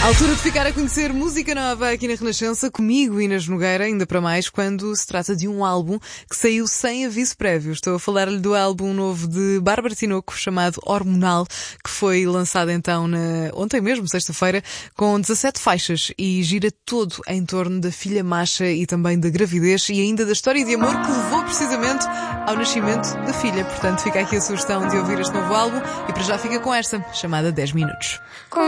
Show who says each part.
Speaker 1: Altura de ficar a conhecer música nova aqui na Renascença, comigo, Inês Nogueira, ainda para mais quando se trata de um álbum que saiu sem aviso prévio. Estou a falar-lhe do álbum novo de Bárbara Tinoco, chamado Hormonal, que foi lançado então ontem mesmo, sexta-feira, com 17 faixas e gira todo em torno da filha Masha e também da gravidez e ainda da história de amor que levou precisamente ao nascimento da filha. Portanto, fica aqui a sugestão de ouvir este novo álbum e para já fica com esta, chamada 10 Minutos.